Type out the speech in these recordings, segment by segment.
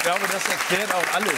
glaube, das erklärt auch alles.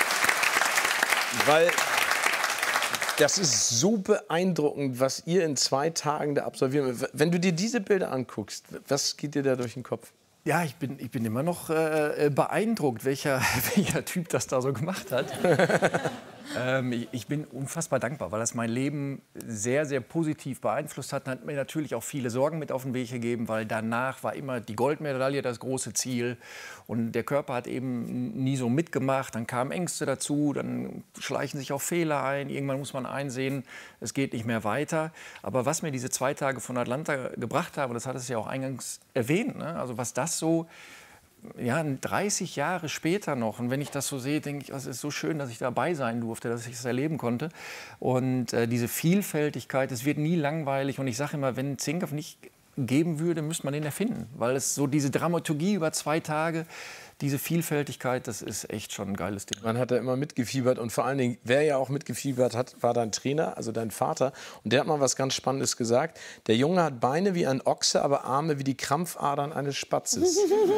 Weil das ist so beeindruckend, was ihr in 2 Tagen da absolviert. Wenn du dir diese Bilder anguckst, was geht dir da durch den Kopf? Ja, ich bin immer noch beeindruckt, welcher Typ das da so gemacht hat. Ich bin unfassbar dankbar, weil das mein Leben sehr, sehr positiv beeinflusst hat. Hat mir natürlich auch viele Sorgen mit auf den Weg gegeben, weil danach war immer die Goldmedaille das große Ziel. Und der Körper hat eben nie so mitgemacht. Dann kamen Ängste dazu, dann schleichen sich auch Fehler ein. Irgendwann muss man einsehen, es geht nicht mehr weiter. Aber was mir diese 2 Tage von Atlanta gebracht haben, das hat es ja auch eingangs erwähnt, ne? Also was das so... Ja, 30 Jahre später noch. Und wenn ich das so sehe, denke ich, es ist so schön, dass ich dabei sein durfte, dass ich es erleben konnte. Und diese Vielfältigkeit, es wird nie langweilig. Und ich sage immer, wenn Zinkoff nicht geben würde, müsste man den erfinden. Weil es so diese Dramaturgie über 2 Tage, diese Vielfältigkeit, das ist echt schon ein geiles Ding. Man hat da immer mitgefiebert und vor allen Dingen, wer ja auch mitgefiebert hat, war dein Trainer, also dein Vater. Und der hat mal was ganz Spannendes gesagt. Der Junge hat Beine wie ein Ochse, aber Arme wie die Krampfadern eines Spatzes.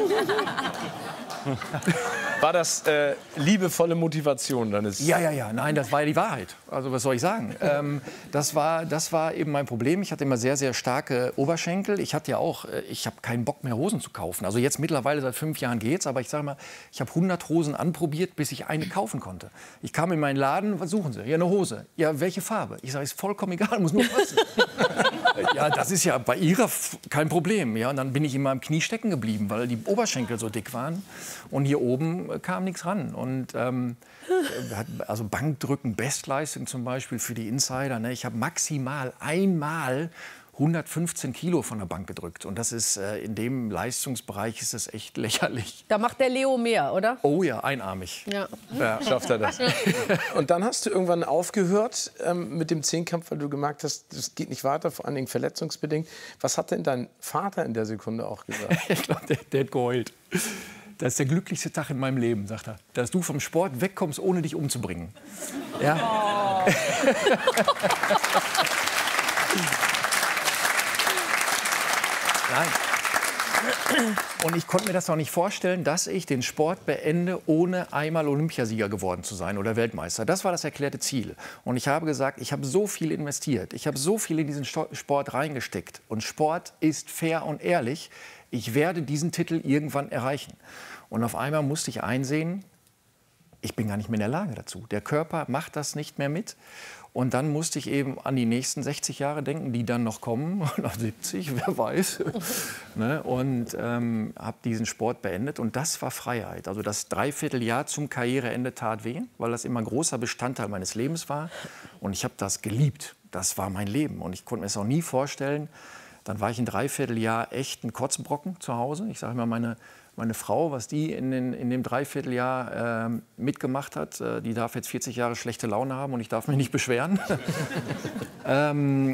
War das liebevolle Motivation deines... Ja, nein, das war ja die Wahrheit. Also was soll ich sagen? Das war eben mein Problem. Ich hatte immer sehr, sehr starke Oberschenkel. Ich hatte ja auch, ich habe keinen Bock mehr Hosen zu kaufen. Also jetzt mittlerweile seit 5 Jahren geht's, aber ich sage mal, ich habe 100 Hosen anprobiert, bis ich eine kaufen konnte. Ich kam in meinen Laden, was suchen Sie? Ja, eine Hose. Ja, welche Farbe? Ich sage, ist vollkommen egal, muss nur passen. Ja, das ist ja bei Ihrer kein Problem. Ja, und dann bin ich in meinem Knie stecken geblieben, weil die Oberschenkel so dick waren. Und hier oben kam nichts ran. Und also Bankdrücken, Bestleistung zum Beispiel für die Insider. Ne? Ich habe maximal einmal 115 Kilo von der Bank gedrückt. Und das ist in dem Leistungsbereich ist das echt lächerlich. Da macht der Leo mehr, oder? Oh ja, einarmig. Ja. Ja, schafft er das. Und dann hast du irgendwann aufgehört mit dem Zehnkampf, weil du gemerkt hast, das geht nicht weiter, vor allen Dingen verletzungsbedingt. Was hat denn dein Vater in der Sekunde auch gesagt? Ich glaube, der hat geheult. Das ist der glücklichste Tag in meinem Leben, sagt er. Dass du vom Sport wegkommst, ohne dich umzubringen. Ja. Oh. Nein. Und ich konnte mir das auch nicht vorstellen, dass ich den Sport beende, ohne einmal Olympiasieger geworden zu sein oder Weltmeister. Das war das erklärte Ziel. Und ich habe gesagt, ich habe so viel investiert. Ich habe so viel in diesen Sport reingesteckt. Und Sport ist fair und ehrlich. Ich werde diesen Titel irgendwann erreichen. Und auf einmal musste ich einsehen, ich bin gar nicht mehr in der Lage dazu. Der Körper macht das nicht mehr mit. Und dann musste ich eben an die nächsten 60 Jahre denken, die dann noch kommen, nach 70, wer weiß. Ne? Und habe diesen Sport beendet. Und das war Freiheit. Also das Dreivierteljahr zum Karriereende tat weh, weil das immer ein großer Bestandteil meines Lebens war. Und ich habe das geliebt. Das war mein Leben. Und ich konnte mir das auch nie vorstellen. Dann war ich ein Dreivierteljahr echt ein Kotzbrocken zu Hause. Ich sage immer, meine Frau, was die in dem Dreivierteljahr mitgemacht hat, die darf jetzt 40 Jahre schlechte Laune haben und ich darf mich nicht beschweren.